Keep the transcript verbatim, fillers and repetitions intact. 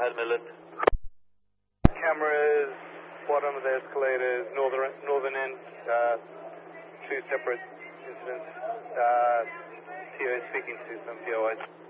nine Millen. Cameras, bottom of the escalators, northern, northern end, uh, two separate incidents. Uh, T O speaking to some P O Is.